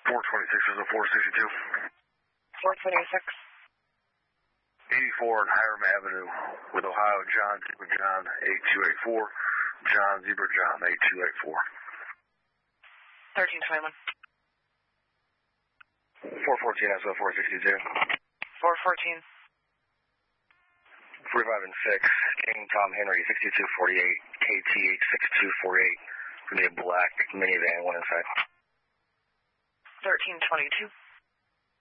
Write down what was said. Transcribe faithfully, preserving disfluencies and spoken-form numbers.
four twenty-six is a four sixty-two. four twenty-six. eighty-four on Hiram Avenue with Ohio John Zebra John eight two eight four. John Zebra John eight two eight four. thirteen twenty-one. four fourteen S O four sixty-two. four fourteen. forty-five and six. King Tom Henry sixty-two forty-eight. K T H six two four eight. Give me a black minivan, one inside. thirteen twenty-two.